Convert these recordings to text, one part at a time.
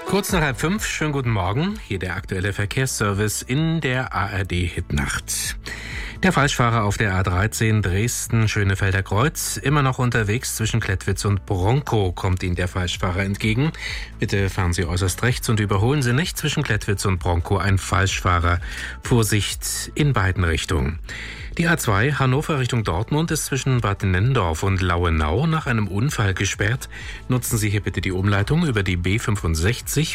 Kurz nach 4:30, schönen guten Morgen. Hier der aktuelle Verkehrsservice in der ARD-Hitnacht. Der Falschfahrer auf der A13 Dresden-Schönefelder Kreuz, immer noch unterwegs zwischen Klettwitz und Bronkow, kommt Ihnen der Falschfahrer entgegen. Bitte fahren Sie äußerst rechts und überholen Sie nicht. Zwischen Klettwitz und Bronkow ein Falschfahrer. Vorsicht in beiden Richtungen. Die A2 Hannover Richtung Dortmund ist zwischen Bad Nenndorf und Lauenau nach einem Unfall gesperrt. Nutzen Sie hier bitte die Umleitung über die B65,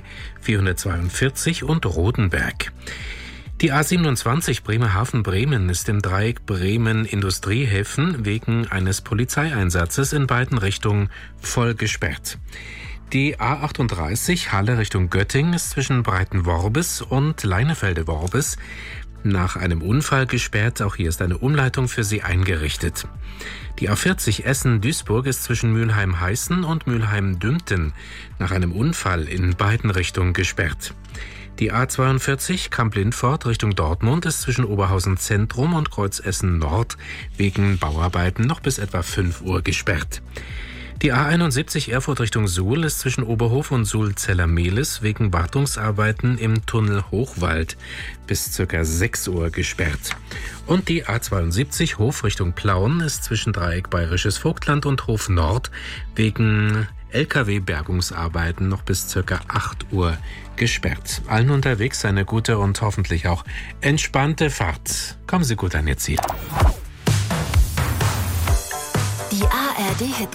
B442 und Rodenberg. Die A27 Bremerhaven-Bremen ist im Dreieck Bremen-Industriehäfen wegen eines Polizeieinsatzes in beiden Richtungen voll gesperrt. Die A38 Halle Richtung Göttingen ist zwischen Breitenworbis und Leinefelde-Worbis nach einem Unfall gesperrt. Auch hier ist eine Umleitung für Sie eingerichtet. Die A40 Essen-Duisburg ist zwischen Mülheim-Heißen und Mülheim-Dümpten nach einem Unfall in beiden Richtungen gesperrt. Die A42 Kamp-Lindfort Richtung Dortmund ist zwischen Oberhausen Zentrum und Kreuz Essen Nord wegen Bauarbeiten noch bis etwa 5 Uhr gesperrt. Die A71 Erfurt Richtung Suhl ist zwischen Oberhof und Suhl-Zellermehlis wegen Wartungsarbeiten im Tunnel Hochwald bis ca. 6 Uhr gesperrt. Und die A72 Hof Richtung Plauen ist zwischen Dreieck Bayerisches Vogtland und Hof Nord wegen LKW-Bergungsarbeiten noch bis ca. 8 Uhr gesperrt. Allen unterwegs eine gute und hoffentlich auch entspannte Fahrt. Kommen Sie gut an Ihr Ziel. Die ARD